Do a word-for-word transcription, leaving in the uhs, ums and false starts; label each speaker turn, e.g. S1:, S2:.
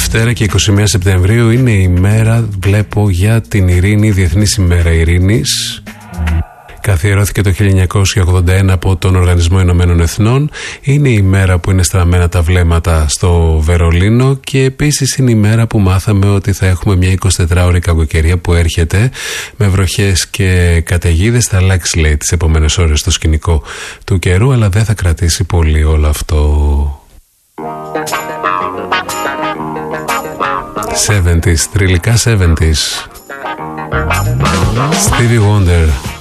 S1: Δευτέρα και είκοσι μία Σεπτεμβρίου είναι η μέρα, βλέπω, για την ειρήνη, Διεθνής ημέρα ειρήνης. Καθιερώθηκε το χίλια εννιακόσια ογδόντα ένα από τον Οργανισμό Ηνωμένων Εθνών. Είναι η μέρα που είναι στραμμένα τα βλέμματα στο Βερολίνο και επίσης είναι η μέρα που μάθαμε ότι θα έχουμε μια εικοσιτετράωρη κακοκαιρία που έρχεται με βροχές και καταιγίδες. Θα αλλάξει, λέει, τις επόμενες ώρες στο σκηνικό του καιρού, αλλά δεν θα κρατήσει πολύ όλο αυτό. εβδομήντα, τριλικά εβδομήντα. Stevie Wonder.